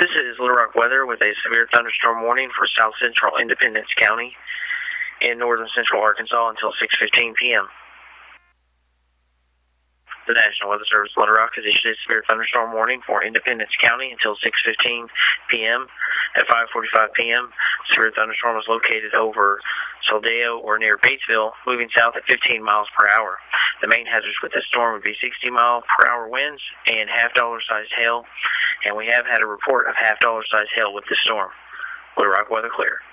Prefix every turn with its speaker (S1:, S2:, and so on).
S1: This is Little Rock weather with a severe thunderstorm warning for south central Independence County in northern central Arkansas until 6:15 p.m. The National Weather Service Little Rock has issued a severe thunderstorm warning for Independence County until 6:15 p.m. At 5:45 p.m., severe thunderstorm was located over Soldeo or near Batesville, moving south at 15 miles per hour. The main hazards with this storm would be 60-mile-per-hour winds and half-dollar-sized hail, and we have had a report of half-dollar-sized hail with this storm. Little Rock weather clear.